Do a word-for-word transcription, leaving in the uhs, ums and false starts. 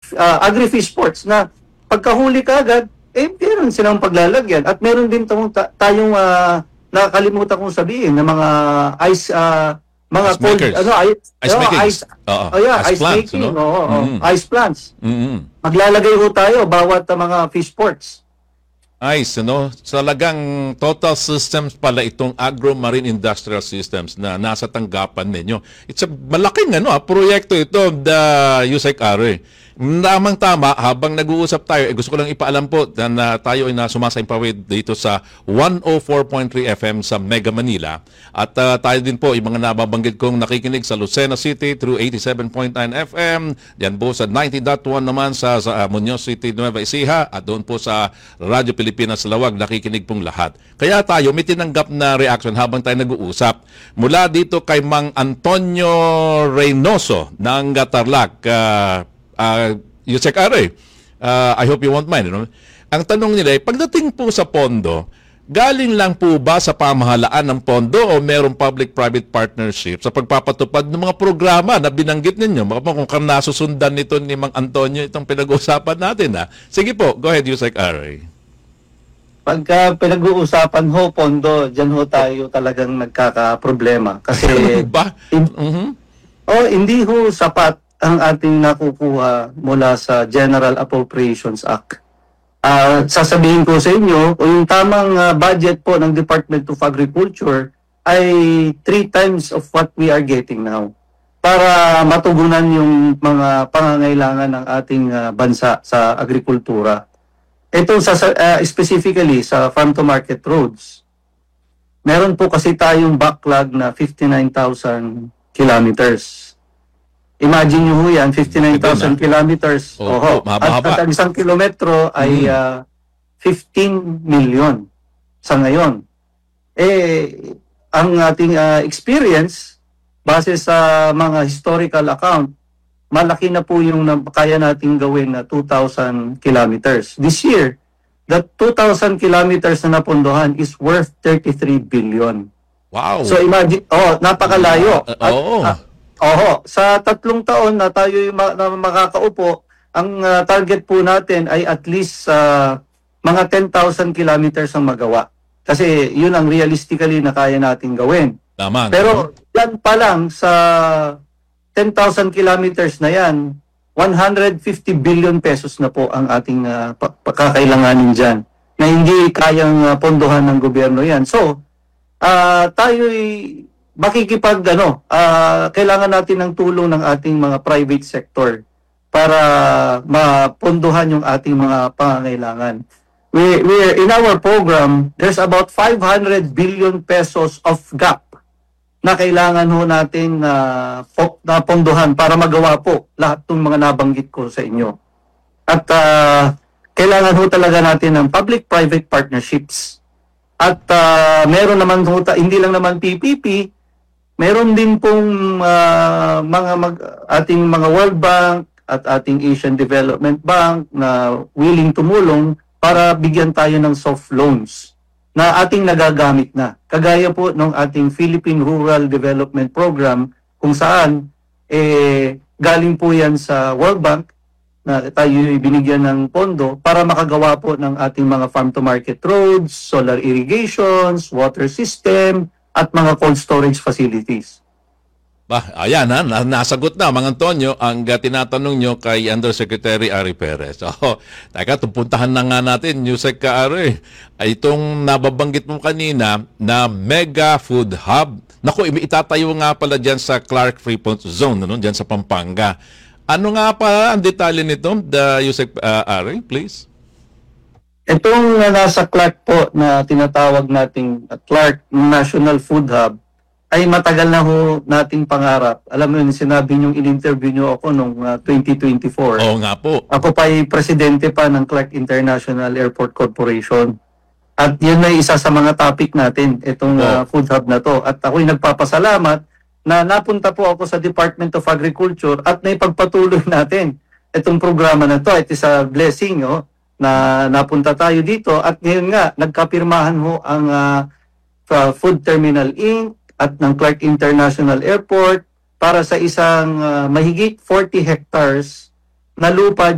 uh, agri-fish ports na pagkahuli ka agad, eh meron silang paglalagyan. At meron din tayong, tayong uh, nakakalimutan kong sabihin na mga ice, uh, mga Ice cold, makers. ano, ice, Ice oh, makings. ice, Oo. oh, yeah, Ice ice, plants, making, no? oo, oo, Mm. ice plants. Mm-hmm. Maglalagay ho tayo bawat uh, mga fish ports. Nice, ano? Talagang total systems pala itong agro-marine industrial systems na nasa tanggapan ninyo. It's a malaking ano, ah, proyekto ito, the Yusek Are. Namang-tama, habang nag-uusap tayo, eh, gusto ko lang ipaalam po na, na tayo ay na sumasaimpawid dito sa one oh four point three F M sa Mega Manila. At uh, tayo din po, yung mga nababanggit kong nakikinig sa Lucena City through eighty-seven point nine F M. Yan po sa ninety point one naman sa, sa uh, Muñoz City, Nueva Ecija. At doon po sa Radyo Pilipinas Lawag, nakikinig pong lahat. Kaya tayo, may tinanggap na reaction habang tayo nag-uusap. Mula dito kay Mang Antonio Reynoso ng Tarlac. Uh, Uh, Yusek Are, uh, I hope you won't mind. You know? Ang tanong nila, pagdating po sa pondo, galing lang po ba sa pamahalaan ng pondo o merong public-private partnership sa pagpapatupad ng mga programa na binanggit ninyo? Baka kung kung nasusundan nito ni Mang Antonio itong pinag-uusapan natin. Ha? Sige po, go ahead, Yusek Are. Pagka pinag-uusapan ho, pondo, dyan ho tayo talagang nagkaka-problema. Kasi, ba? in, Mm-hmm. oh, hindi ho sapat ang ating nakukuha mula sa General Appropriations Act. Uh, sasabihin ko sa inyo, yung tamang uh, budget po ng Department of Agriculture ay three times of what we are getting now para matugunan yung mga pangangailangan ng ating uh, bansa sa agrikultura. Ito sa, uh, specifically sa farm-to-market roads. Meron po kasi tayong backlog na fifty-nine thousand kilometers. Imagine nyo ho yan, fifty-nine thousand kilometers. Oh, Oho. oh, mahaba-haba. At, at ang isang kilometro ay Mm. uh, fifteen million sa ngayon. Eh, ang ating uh, experience, base sa mga historical account, malaki na po yung na, kaya nating gawin na two thousand kilometers. This year, that two thousand kilometers na napundohan is worth thirty-three billion. Wow. So imagine, oh, napakalayo. Uh, At, oo. ah, Oho, sa tatlong taon na tayo yung ma- na makakaupo, ang uh, target po natin ay at least uh, mga ten thousand kilometers ang magawa. Kasi yun ang realistically na kaya natin gawin. Tama. Pero yan pa lang sa ten thousand kilometers na yan, one hundred fifty billion pesos na po ang ating uh, pakakailanganin dyan na hindi kayang uh, pondohan ng gobyerno yan. So, uh, tayo'y makikipag ano, uh, kailangan natin ng tulong ng ating mga private sector para mapondohan yung ating mga pangangailangan. We we in our program, there's about five hundred billion pesos of gap na kailangan ho natin uh, na pondohan para magawa po lahat ng mga nabanggit ko sa inyo. At uh, kailangan ho talaga natin ng public-private partnerships. At uh, meron naman ho, hindi lang naman P P P, meron din pong uh, mga mag, ating mga World Bank at ating Asian Development Bank na willing tumulong para bigyan tayo ng soft loans na ating nagagamit na. Kagaya po ng ating Philippine Rural Development Program kung saan eh, galing po yan sa World Bank na tayo binigyan ng pondo para makagawa po ng ating mga farm-to-market roads, solar irrigations, water system, at mga cold storage facilities. Bah, ayan ha, nasagot na, Mang Antonio, ang uh, tinatanong nyo kay Undersecretary Ari Perez. So, teka, tupuntahan na nga natin, Yusek Are, ay itong nababanggit mo kanina na Mega Food Hub. Naku, itatayo nga pala dyan sa Clark Freeport Zone, ano, dyan sa Pampanga. Ano nga pa ang detalye nito, the Yusek uh, Are, please? Itong uh, nasa Clark po na tinatawag nating uh, Clark National Food Hub ay matagal na ho nating pangarap. Alam mo yun, sinabi niyong in-interview niyo ako noong uh, twenty twenty-four. Oo nga po. Ako pa ay presidente pa ng Clark International Airport Corporation. At yun ay isa sa mga topic natin, itong uh, food hub na to. At ako'y nagpapasalamat na napunta po ako sa Department of Agriculture at naipagpatuloy natin itong programa na to. It is a blessing, oh, na napunta tayo dito at ngayon nga nagkapirmahan ho ang uh, Food Terminal Incorporated at ng Clark International Airport para sa isang uh, mahigit forty hectares na lupa